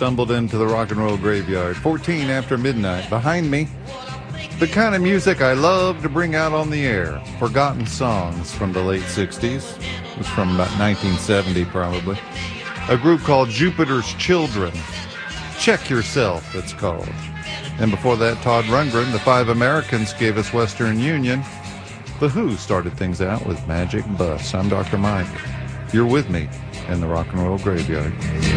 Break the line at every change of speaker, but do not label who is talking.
stumbled into the rock and roll graveyard. 14 after midnight. Behind me, the kind of music I love to bring out on the air. Forgotten songs from the late 60s. It was from about 1970 probably. A group called Jupiter's Children. Check Yourself, it's called. And before that, Todd Rundgren, the Five Americans, gave us Western Union. The Who started things out with Magic Bus. I'm Dr. Mike. You're with me in the rock and roll graveyard.